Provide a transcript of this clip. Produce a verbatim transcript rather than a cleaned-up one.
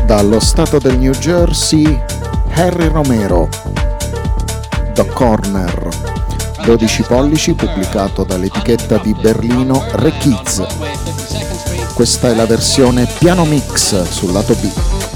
Dallo stato del New Jersey, Harry Romero, The Corner, dodici pollici, pubblicato dall'etichetta di Berlino Re Kids. Questa è la versione piano mix sul lato B.